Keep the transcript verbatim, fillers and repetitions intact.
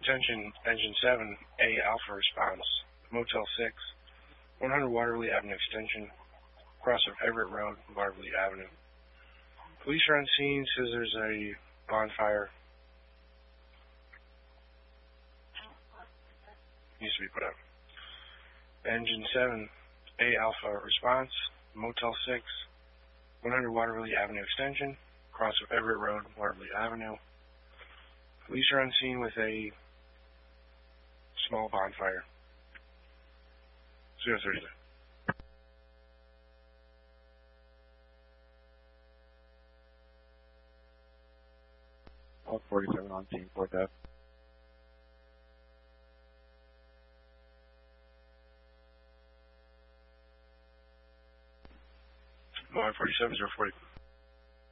Attention, Engine seven, A Alpha response, Motel six, one hundred Waterley Avenue Extension, cross of Everett Road, Waterley Avenue. Police are on scene, says there's a bonfire. Needs to be put out. Engine seven, A Alpha response, Motel six, one hundred Waterley Avenue Extension, cross of Everett Road, Waterley Avenue. Police are on scene with a small bonfire. zero thirty. one forty-seven on scene, fourth F. one forty-seven, zero forty.